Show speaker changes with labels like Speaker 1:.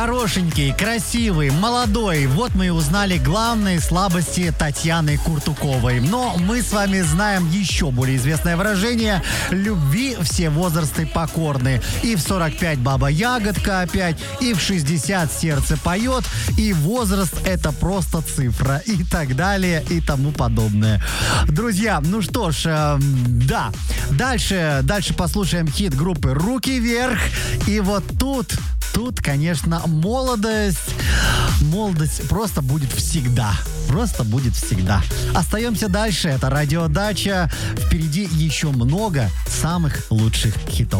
Speaker 1: Хорошенький, красивый, молодой. Вот мы и узнали главные слабости Татьяны Куртуковой. Но мы с вами знаем еще более известное выражение: любви все возрасты покорны. И в 45 баба ягодка опять, и в 60 сердце поет, и возраст это просто цифра, и так далее, и тому подобное. Друзья, ну что ж, да, дальше послушаем хит группы «Руки вверх». И вот тут, конечно, молодость просто будет всегда. Просто будет всегда. Остаемся дальше. Это Радио Дача. Впереди еще много самых лучших хитов.